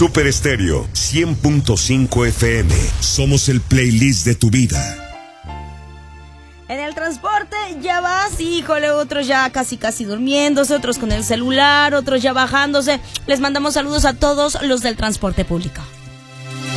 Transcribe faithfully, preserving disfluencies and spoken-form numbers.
Super Estéreo cien punto cinco F M. Somos el playlist de tu vida. En el transporte ya vas, híjole, otros ya casi casi durmiéndose, otros con el celular, otros ya bajándose. Les mandamos saludos a todos los del transporte público.